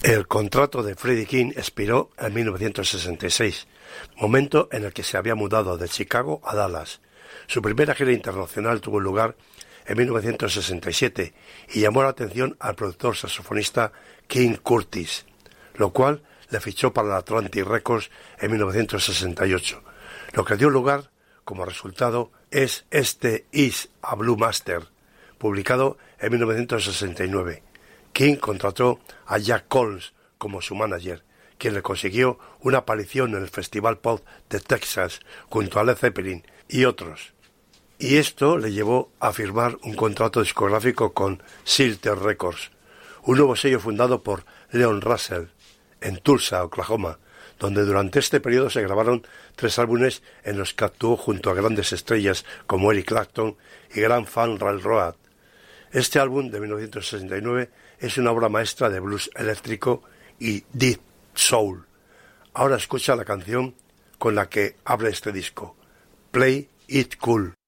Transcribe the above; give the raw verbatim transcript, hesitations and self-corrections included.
El contrato de Freddie King expiró en mil novecientos sesenta y seis, momento en el que se había mudado de Chicago a Dallas. Su primera gira internacional tuvo lugar en mil novecientos sesenta y siete y llamó la atención al productor saxofonista King Curtis, lo cual le fichó para la Atlantic Records en mil novecientos sesenta y ocho. Lo que dio lugar, como resultado, es Este Is a Blue Master, publicado en mil novecientos sesenta y nueve. King contrató a Jack Coles como su manager, quien le consiguió una aparición en el Festival Pop de Texas junto a Led Zeppelin y otros. Y esto le llevó a firmar un contrato discográfico con Shelter Records, un nuevo sello fundado por Leon Russell en Tulsa, Oklahoma, donde durante este periodo se grabaron tres álbumes en los que actuó junto a grandes estrellas como Eric Clapton y Grand Funk Railroad. Este álbum de mil novecientos sesenta y nueve es una obra maestra de blues eléctrico y deep soul. Ahora escucha la canción con la que abre este disco, Play It Cool.